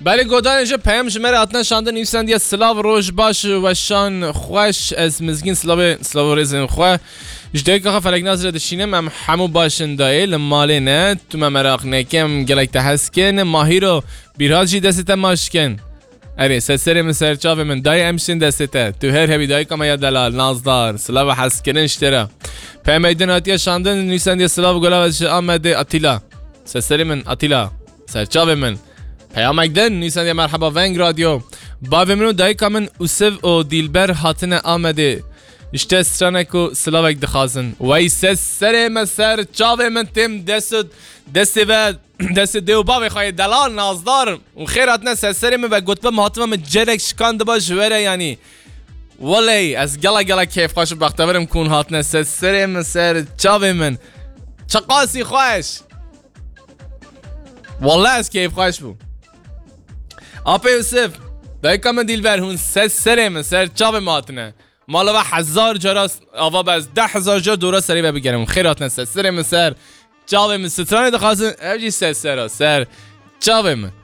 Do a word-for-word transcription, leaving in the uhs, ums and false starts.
بله گودانجا پیام شماره اتنا شانده نیستند یا سلاو روش باش و شان خوش از مزگین سلاو سلاو رزم خو جدی که فلک نظر دشینه مم همو باشن دایل ماله نه تو مم مراق نکم گلک تحسکن ماهی رو بیراجی دست ماشکن اره سسر من سرچاو من دای امشین دسته تو هر هبی دای کما یا دلال نازدار سلاو حسکنن اشترا پیام ایدن آتیا شانده نیستند یا سلاو گلاوش آمده اتیلا سسر من اتیلا سرچاو من پیام اگدن نیستند یا مرحبا ونگ رادیو با منو دای کامن اوسف و دیلبر هاتن آمده اشته استرانکو سلاوک دخازن وی سسر من سر چاوه من تیم دست دست و دست دیو باوی خواهی دلال نازدار و خیر هاتنه سسر من و گطبه محاتمه من جرک شکاند با جوره یعنی ولی از گلا گلا کیف خوش بختورم کون هاتنه سسر من سر چاوه من چقاسی خوش والله از کیف خوش بو آپه یوسف دایکا من دیلبر هون سسر من سر چاوه ماتنه مالا و هزار جراست آوا باز ده هزار جار دورا سری و بگرم خیرات نسته سر من سر چاوه من سترانه دخواستن اوجی سر سر سر چاوه من